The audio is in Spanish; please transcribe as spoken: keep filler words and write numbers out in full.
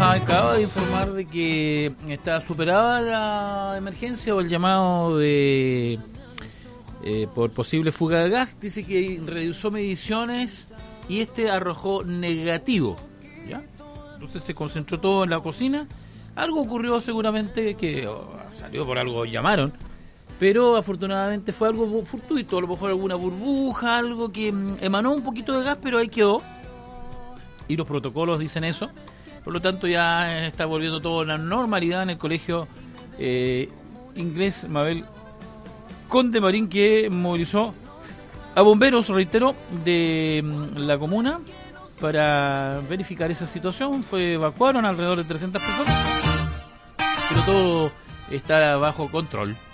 acaba de informar de que está superada la emergencia o el llamado de eh, por posible fuga de gas. Dice que realizó mediciones y este arrojó negativo, ¿ya? Entonces se concentró todo en la cocina. Algo ocurrió seguramente que oh, salió por algo, llamaron, pero afortunadamente fue algo fortuito, a lo mejor alguna burbuja, algo que mm, emanó un poquito de gas, pero ahí quedó. Y los protocolos dicen eso. Por lo tanto ya está volviendo todo a la normalidad en el colegio eh, inglés Mabel Conde Marín, que movilizó a bomberos, reitero, de la comuna para verificar esa situación. Fue evacuaron alrededor de trescientas personas, pero todo está bajo control.